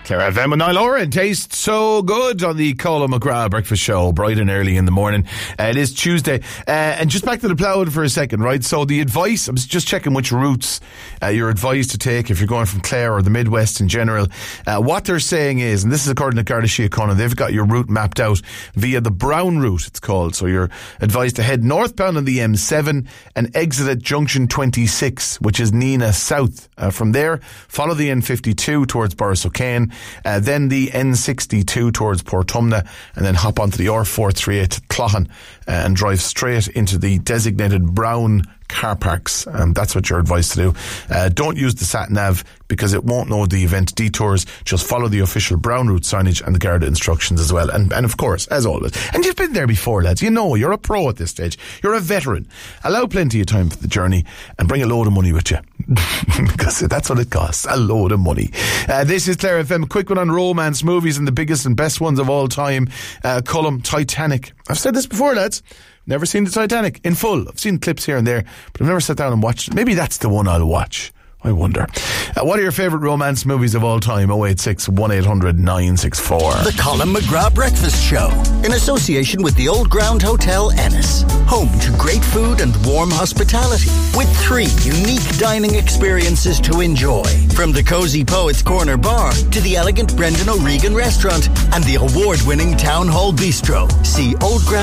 Claire FM and Niall Oren tastes so good on the Colin McGrath breakfast show, bright and early in the morning. It is Tuesday. And just back to the plough for a second, right? So the advice, I'm just checking which routes you're advised to take if you're going from Clare or the Midwest in general. What they're saying is, and this is according to Garda Síochána, they've got your route mapped out via the Brown route, it's called. So you're advised to head northbound on the M7 and exit at junction 26, which is Nina South. From there, follow the N52 towards Borris O'Kane, then the N62 towards Portumna, and then hop onto the R438 to Cloughan and drive straight into the designated Brown car parks. That's what you're advised to do. Don't use the sat-nav because it won't know the event detours. Just follow the official Brown route signage and the Garda instructions as well. And of course, as always, and you've been there before, lads, you know, you're a pro at this stage. You're a veteran. Allow plenty of time for the journey and bring a load of money with you. Because that's what it costs, a load of money. This is Claire FM, a quick one on romance movies and the biggest and best ones of all time. Column Titanic. I've said this before, lads. Never seen the Titanic in full. I've seen clips here and there, but I've never sat down and watched it. Maybe that's the one I'll watch. I wonder. What are your favourite romance movies of all time? 086 1800 964. The Colin McGrath Breakfast Show, in association with the Old Ground Hotel Ennis. Home to great food and warm hospitality, with 3 unique dining experiences to enjoy. From the Cozy Poets Corner Bar to the elegant Brendan O'Regan Restaurant and the award-winning Town Hall Bistro. See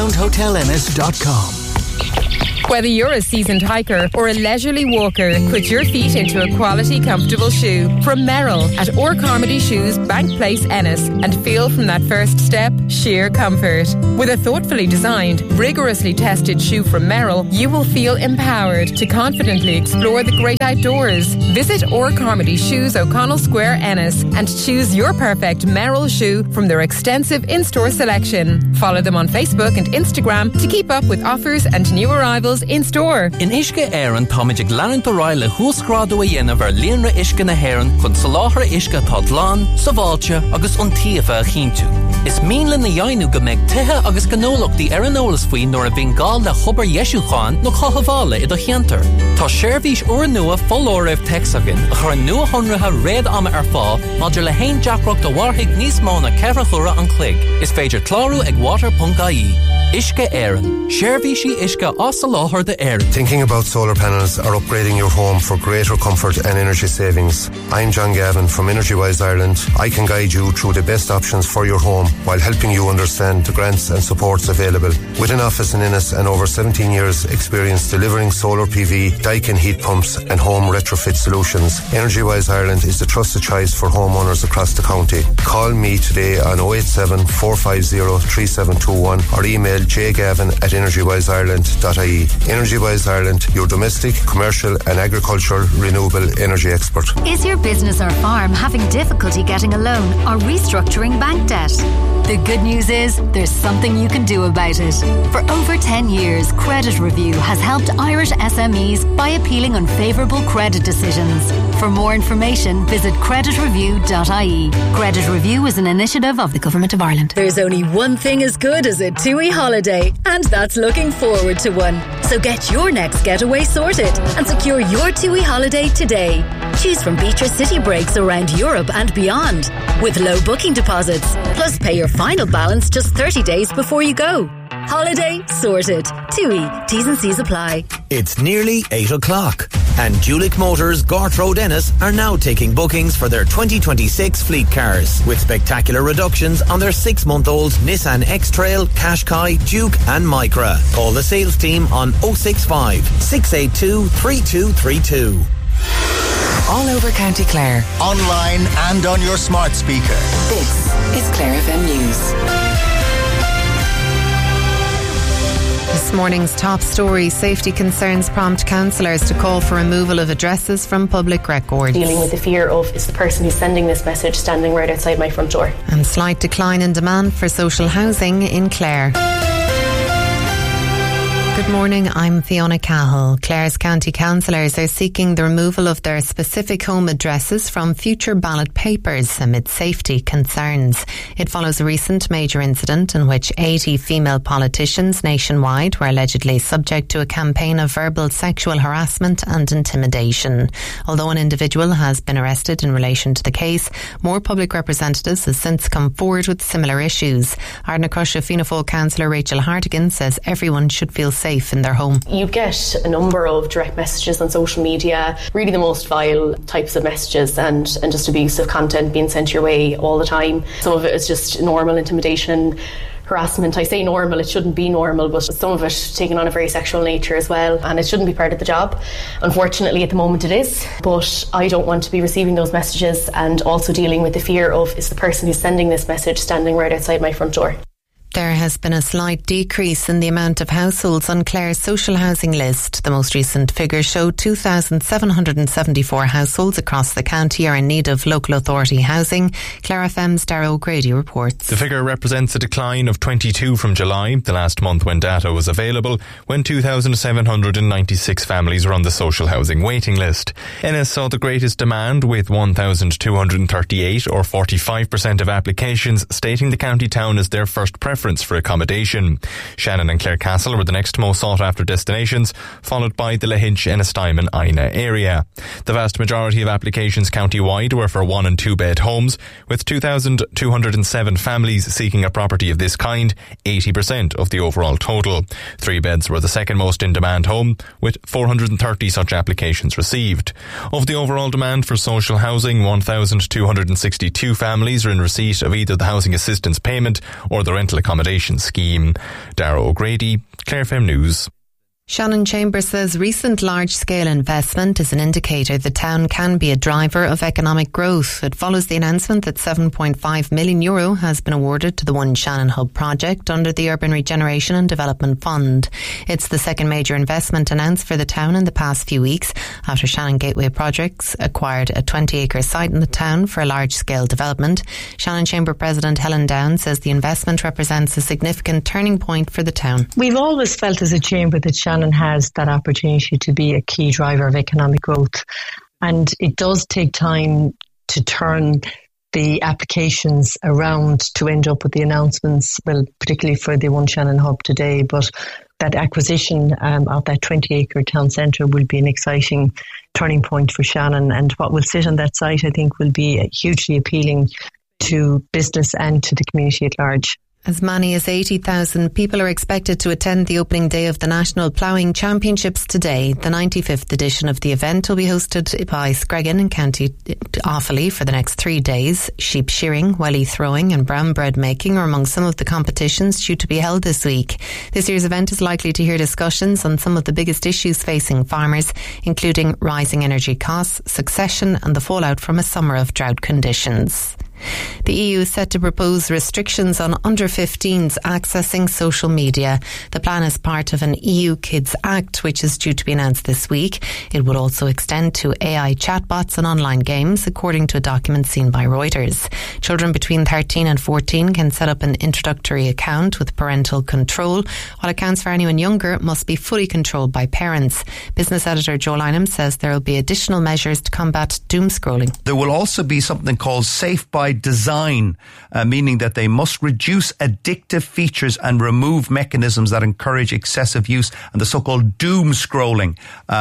oldgroundhotelennis.com. Whether you're a seasoned hiker or a leisurely walker, put your feet into a quality, comfortable shoe from Merrill at Or Carmody Shoes, Bank Place, Ennis, and feel from that first step sheer comfort. With a thoughtfully designed, rigorously tested shoe from Merrill, you will feel empowered to confidently explore the great outdoors. Visit Or Carmody Shoes, O'Connell Square, Ennis, and choose your perfect Merrill shoe from their extensive in-store selection. Follow them on Facebook and Instagram to keep up with offers and new arrivals in store. In Ishka Éireann táid ag leanann do raibh le húsgrádu a dhéanamh ar líonra Ishka na hÉireann chun soláthar Ishka tá dlán, saváilte agus iontaofa a chinntiú. Is míle na dhéanú go mbeidh tithe agus gnólachtaí ar an eolas faoin nuair a bhíonn gál le chobar Yesúcháin nó chothabhála i do cheantar. Tá séirbhís uair nua follóibh texagan a chur nua honratha réad ama ar fá maidir le haon deacracht do warthaigh níos mó na ceithre chura an clig. Is féidir clárú ag water.ie. Ishka Éireann. Séirbhísí Ishka as soláthar de Éireann. Thinking about solar panels or upgrading your home for greater comfort and energy savings? I'm John Gavin from EnergyWise Ireland. I can guide you through the best options for your home while helping you understand the grants and supports available. With an office in Ennis and over 17 years experience delivering solar PV, Daikin heat pumps and home retrofit solutions, EnergyWise Ireland is the trusted choice for homeowners across the county. Call me today on 087 450 3721 or email jgavin@energywiseireland.ie. EnergyWise Ireland, your domestic, commercial and agricultural renewable energy expert. Is your business or farm having difficulty getting a loan or restructuring bank debt? The good news is there's something you can do about it. For over 10 years, Credit Review has helped Irish SMEs by appealing unfavourable credit decisions. For more information, visit creditreview.ie. Credit Review is an initiative of the Government of Ireland. There's only one thing as good as a TUI holiday, and that's looking forward to one. So get your next getaway sorted and secure your TUI holiday today. Choose from Beatrice city breaks around Europe and beyond with low booking deposits. Plus pay your final balance just 30 days before you go. Holiday sorted. TUI. T's and C's apply. It's nearly 8 o'clock and Julick Motors Gort Road Ennis are now taking bookings for their 2026 fleet cars with spectacular reductions on their 6-month-old Nissan X-Trail, Qashqai, Duke and Micra. Call the sales team on 065 682 3232. All over County Clare. Online and on your smart speaker. This is Clare FM News. This morning's top story, safety concerns prompt councillors to call for removal of addresses from public records. Dealing with the fear of, is the person who's sending this message standing right outside my front door? And slight decline in demand for social housing in Clare. Good morning, I'm Fiona Cahill. Clare's County councillors are seeking the removal of their specific home addresses from future ballot papers amid safety concerns. It follows a recent major incident in which 80 female politicians nationwide were allegedly subject to a campaign of verbal sexual harassment and intimidation. Although an individual has been arrested in relation to the case, more public representatives have since come forward with similar issues. Ardnacrusha Fianna Fáil councillor Rachel Hartigan says everyone should feel safe in their home. You get a number of direct messages on social media, really the most vile types of messages and just abusive content being sent your way all the time. Some of it is just normal intimidation, harassment. I say normal, it shouldn't be normal, but some of it taking on a very sexual nature as well, and it shouldn't be part of the job. Unfortunately, at the moment it is, but I don't want to be receiving those messages and also dealing with the fear of, is the person who's sending this message standing right outside my front door? There has been a slight decrease in the amount of households on Clare's social housing list. The most recent figures show 2,774 households across the county are in need of local authority housing. Clare FM's Darragh O'Grady reports. The figure represents a decline of 22 from July, the last month when data was available, when 2,796 families were on the social housing waiting list. Ennis saw the greatest demand with 1,238 or 45% of applications stating the county town as their first preference for accommodation. Shannon and Clarecastle were the next most sought after destinations, followed by the Lahinch, Ennistimon and Ina area. The vast majority of applications county-wide were for 1 and 2 bed homes, with 2,207 families seeking a property of this kind, 80% of the overall total. 3 beds were the second most in demand home, with 430 such applications received. Of the overall demand for social housing, 1,262 families are in receipt of either the housing assistance payment or the rental accommodation scheme. Darragh O'Grady, Clare FM News. Shannon Chambers says recent large-scale investment is an indicator the town can be a driver of economic growth. It follows the announcement that €7.5 million has been awarded to the One Shannon Hub project under the Urban Regeneration and Development Fund. It's the second major investment announced for the town in the past few weeks after Shannon Gateway Projects acquired a 20-acre site in the town for a large-scale development. Shannon Chamber President Helen Down says the investment represents a significant turning point for the town. We've always felt as a chamber that Shannon has that opportunity to be a key driver of economic growth, and it does take time to turn the applications around to end up with the announcements, well, particularly for the One Shannon Hub today, but that acquisition of that 20-acre town centre will be an exciting turning point for Shannon, and what will sit on that site I think will be hugely appealing to business and to the community at large. As many as 80,000 people are expected to attend the opening day of the National Ploughing Championships today. The 95th edition of the event will be hosted by Screggan in County Offaly for the next 3 days. Sheep shearing, welly throwing and brown bread making are among some of the competitions due to be held this week. This year's event is likely to hear discussions on some of the biggest issues facing farmers, including rising energy costs, succession and the fallout from a summer of drought conditions. The EU is set to propose restrictions on under-15s accessing social media. The plan is part of an EU Kids Act, which is due to be announced this week. It would also extend to AI chatbots and online games, according to a document seen by Reuters. Children between 13 and 14 can set up an introductory account with parental control, while accounts for anyone younger must be fully controlled by parents. Business editor Joe Lynham says there will be additional measures to combat doom scrolling. There will also be something called Safe by Design, meaning that they must reduce addictive features and remove mechanisms that encourage excessive use, and the so-called doom scrolling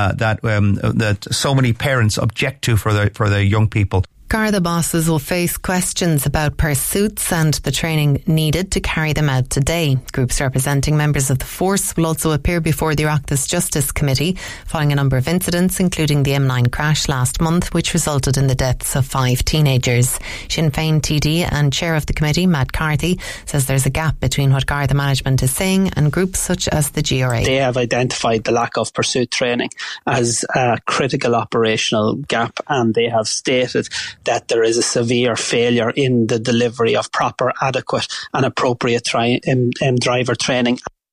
that so many parents object to for their young people. Garda bosses will face questions about pursuits and the training needed to carry them out today. Groups representing members of the force will also appear before the Oireachtas Justice Committee following a number of incidents, including the M9 crash last month, which resulted in the deaths of 5 teenagers. Sinn Féin TD and Chair of the committee, Matt Carthy, says there's a gap between what Garda management is saying and groups such as the GRA. They have identified the lack of pursuit training as a critical operational gap, and they have stated that there is a severe failure in the delivery of proper, adequate and appropriate driver training.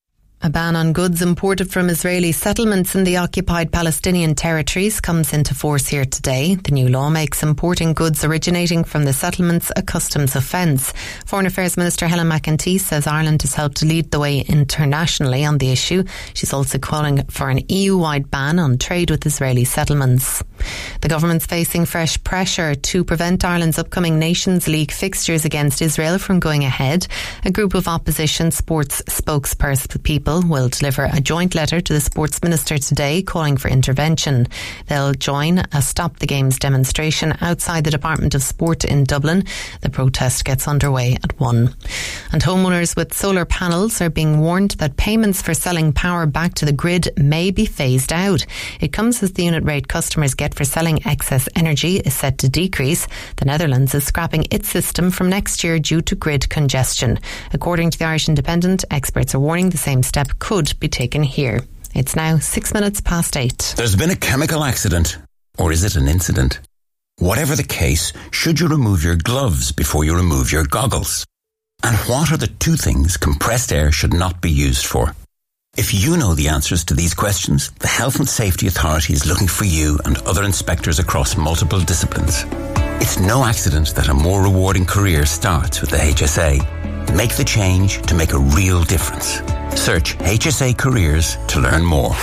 A ban on goods imported from Israeli settlements in the occupied Palestinian territories comes into force here today. The new law makes importing goods originating from the settlements a customs offence. Foreign Affairs Minister Helen McEntee says Ireland has helped to lead the way internationally on the issue. She's also calling for an EU-wide ban on trade with Israeli settlements. The government's facing fresh pressure to prevent Ireland's upcoming Nations League fixtures against Israel from going ahead. A group of opposition sports spokespeople will deliver a joint letter to the Sports Minister today calling for intervention. They'll join a Stop the Games demonstration outside the Department of Sport in Dublin. The protest gets underway at 1. And homeowners with solar panels are being warned that payments for selling power back to the grid may be phased out. It comes as the unit rate customers get for selling excess energy is set to decrease. The Netherlands is scrapping its system from next year due to grid congestion. According to the Irish Independent, experts are warning the same step could be taken here. It's now 8:06. There's been a chemical accident. Or is it an incident? Whatever the case, should you remove your gloves before you remove your goggles? And what are the two things compressed air should not be used for? If you know the answers to these questions, the Health and Safety Authority is looking for you and other inspectors across multiple disciplines. It's no accident that a more rewarding career starts with the HSA. Make the change to make a real difference. Search HSA Careers to learn more.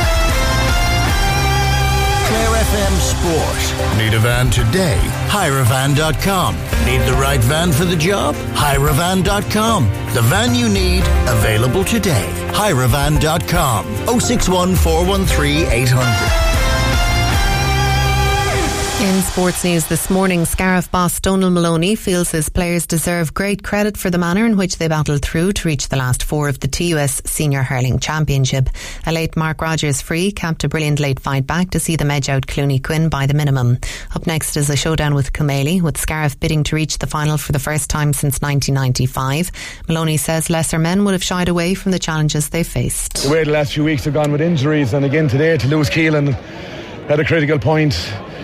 Clare FM Sport. Need a van today? Hirevan.com. Need the right van for the job? Hirevan.com. The van you need, available today. Hirevan.com. 061 413 800. In sports news this morning, Scariff boss Donal Maloney feels his players deserve great credit for the manner in which they battled through to reach the last four of the TUS Senior Hurling Championship. A late Mark Rogers free capped a brilliant late fight back to see them edge out Clooney Quinn by the minimum. Up next is a showdown with Cumalee, with Scariff bidding to reach the final for the first time since 1995. Maloney says lesser men would have shied away from the challenges they faced. The way the last few weeks have gone with injuries, and again today to lose Keelan at a critical point.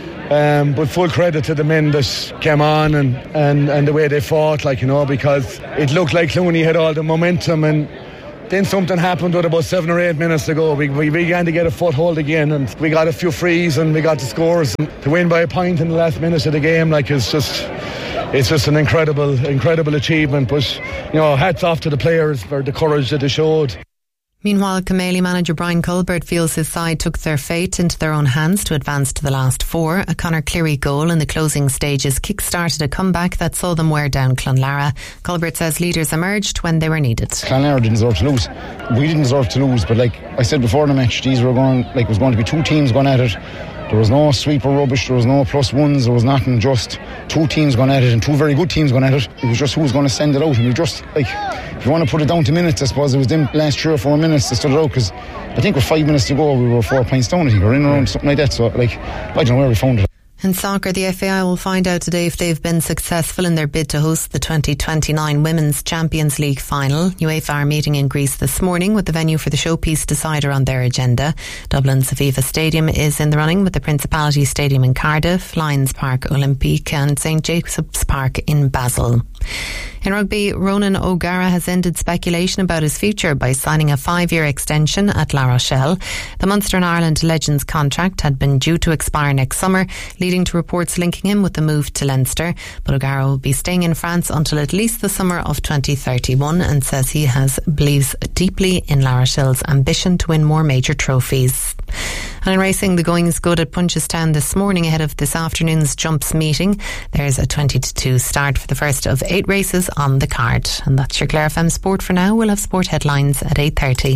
But full credit to the men that came on and the way they fought, because it looked like Clooney had all the momentum, and then something happened with about 7 or 8 minutes to go. We began to get a foothold again, and we got a few frees and we got the scores. And to win by a point in the last minutes of the game, it's just an incredible achievement. But hats off to the players for the courage that they showed. Meanwhile, Cumalee manager Brian Colbert feels his side took their fate into their own hands to advance to the last four. A Conor Cleary goal in the closing stages kick-started a comeback that saw them wear down Clonlara. Colbert says leaders emerged when they were needed. Clonlara didn't deserve to lose. We didn't deserve to lose, but like I said before the match, these were it was going to be two teams going at it. There was no sweeper rubbish, there was no plus ones, there was nothing, just two teams going at it and two very good teams going at it. It was just who was going to send it out, and we just, if you want to put it down to minutes, I suppose it was them last 3 or 4 minutes that stood it out, because I think with 5 minutes to go we were 4 points down, I think, or in around something like that, so I don't know where we found it. In soccer, the FAI will find out today if they've been successful in their bid to host the 2029 Women's Champions League final. UEFA are meeting in Greece this morning with the venue for the showpiece decider on their agenda. Dublin's Aviva Stadium is in the running, with the Principality Stadium in Cardiff, Lions Park Olympique and St Jacob's Park in Basel. In rugby, Ronan O'Gara has ended speculation about his future by signing a 5-year extension at La Rochelle. The Munster and Ireland Legends contract had been due to expire next summer, leading to reports linking him with the move to Leinster. But O'Gara will be staying in France until at least the summer of 2031 and says he believes deeply in La Rochelle's ambition to win more major trophies. And in racing, the going is good at Punchestown this morning ahead of this afternoon's jumps meeting. There's a 20-2 start for the first of 8 races on the card. And that's your Clare FM Sport for now. We'll have sport headlines at 8:30.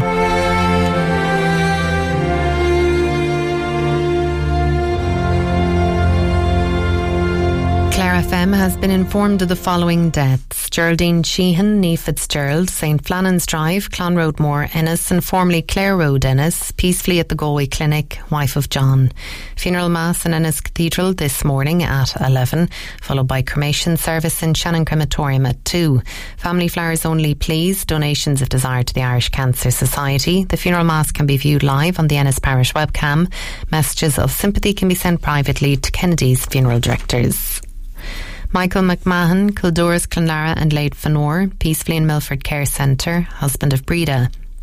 Clare FM has been informed of the following deaths: Geraldine Sheehan, née Fitzgerald, St Flannan's Drive, Clonroadmore, Ennis, and formerly Clare Road, Ennis, peacefully at the Galway Clinic, wife of John. Funeral Mass in Ennis Cathedral this morning at 11, followed by cremation service in Shannon Crematorium at 2. Family flowers only, please. Donations if desired to the Irish Cancer Society. The funeral mass can be viewed live on the Ennis Parish webcam. Messages of sympathy can be sent privately to Kennedy's funeral directors. Michael McMahon, Kildore's Clonlara and Late Fanor, peacefully in Milford Care Centre, husband of Breda.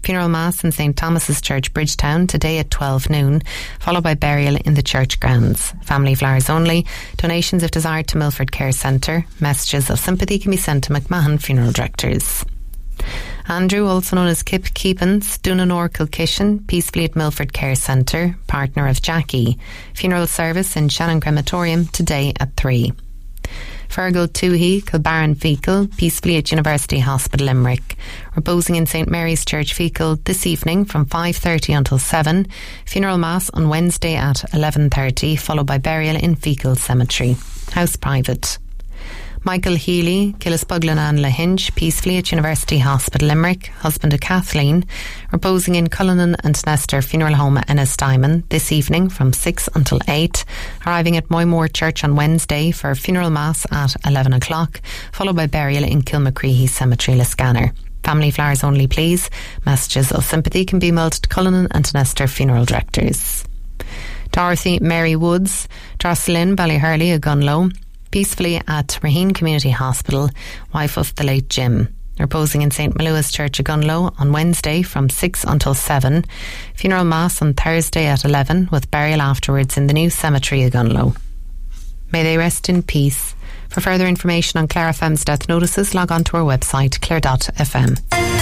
funeral mass in St Thomas's Church, Bridgetown, today at 12 noon, followed by burial in the church grounds. Family flowers only. Donations if desired to Milford Care Centre. Messages of sympathy can be sent to McMahon Funeral Directors. Andrew, also known as Kip Keepins, Dunanore Kilkishen, peacefully at Milford Care Centre, partner of Jackie. Funeral service in Shannon Crematorium today at 3. Fergal Toohey, Kilbarron Fecal, peacefully at University Hospital Limerick. Reposing in St Mary's Church Fecal this evening from 5:30 until 7. Funeral mass on Wednesday at 11:30, followed by burial in Fecal Cemetery. House private. Michael Healy, Killispuglanan Lahinch, peacefully at University Hospital Limerick, husband of Kathleen, reposing in Cullinan and Nestor Funeral Home at Ennisdiamond this evening from 6 until 8, arriving at Moymore Church on Wednesday for funeral mass at 11 o'clock, followed by burial in Kilmacreehey Cemetery, Liscannor. Family flowers only, please. Messages of sympathy can be mailed to Cullinan and Nestor Funeral Directors. Dorothy Mary Woods, Jocelyn Ballyhurley, a Gunlow, peacefully at Raheen Community Hospital, wife of the late Jim. Reposing in St Malua's Church, Gunlow, on Wednesday from 6 until 7. Funeral mass on Thursday at 11, with burial afterwards in the new cemetery, Gunlow. May they rest in peace. For further information on Clare FM's death notices, log on to our website, clare.fm.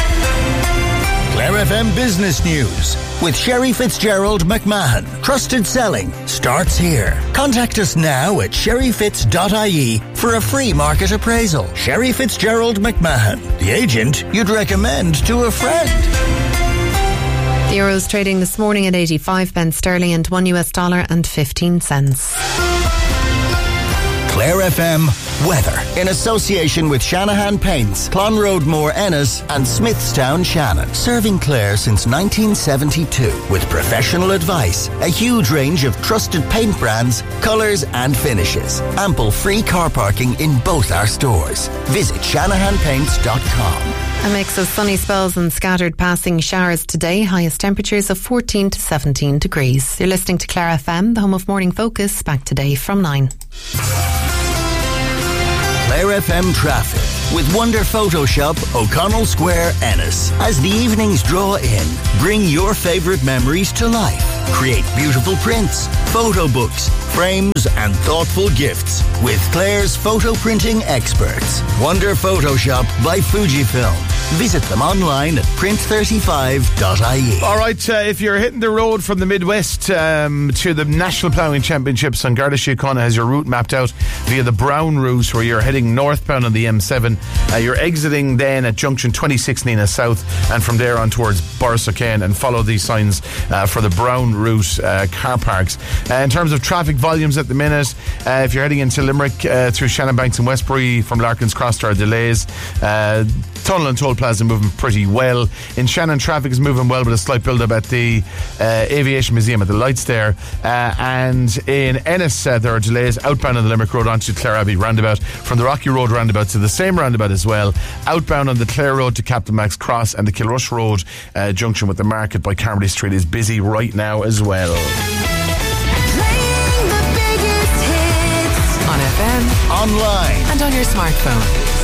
Clare FM Business News with Sherry Fitzgerald McMahon. Trusted selling starts here. Contact us now at sherryfitz.ie for a free market appraisal. Sherry Fitzgerald McMahon, the agent you'd recommend to a friend. The euro's trading this morning at 85 pence sterling and $1 and 15 cents. Clare FM weather in association with Shanahan Paints, Clonroadmore Ennis and Smithstown Shannon. Serving Clare since 1972 with professional advice, a huge range of trusted paint brands, colours and finishes. Ample free car parking in both our stores. Visit shanahanpaints.com. A mix of sunny spells and scattered passing showers today. Highest temperatures of 14 to 17 degrees. You're listening to Clare FM, the home of Morning Focus, back today from 9. Clare FM traffic with Wonder Photoshop, O'Connell Square, Ennis. As the evenings draw in, bring your favourite memories to life. Create beautiful prints, photo books, frames and thoughtful gifts with Clare's photo printing experts. Wonder Photoshop by Fujifilm. Visit them online at print35.ie. All right, if you're hitting the road from the Midwest to the National Ploughing Championships, on Garda Síochána has your route mapped out via the Brown route, where you're heading northbound on the M7. You're exiting then at junction 26 Nina South, and from there on towards Borrisokane, and follow these signs for the Brown route car parks. In terms of traffic volumes at the minute, if you're heading into Limerick through Shannonbanks and Westbury from Larkin's Cross, there are delays. Tunnel and Toll Plaza moving pretty well. In Shannon, traffic is moving well with a slight build-up at the Aviation Museum at the lights there. And in Ennis, there are delays outbound on the Limerick Road onto Clare Abbey roundabout, from the Rocky Road roundabout to the same roundabout as well. Outbound on the Clare Road to Captain Max Cross, and the Kilrush Road junction with the market by Carmody Street is busy right now as well. On FM, online, and on your smartphone.